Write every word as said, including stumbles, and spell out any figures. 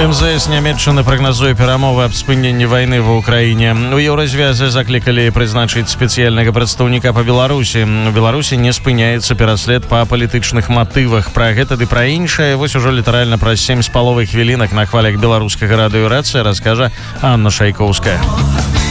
МЗС Нямецчыны прагназуе перамовы аб спыненні вайны ва ўкраіне. У Еўразвязе заклікалі прызначыць спецыяльнага прадстаўніка па Беларусі. У Беларусі не спыняецца пераслед па палітычных матывах. Пра гэта ды пра іншае вось ужо літаральна праз сем з паловай хвілінак на хвалях беларускага радыёрацыя раскажа Анна Шайкоўская.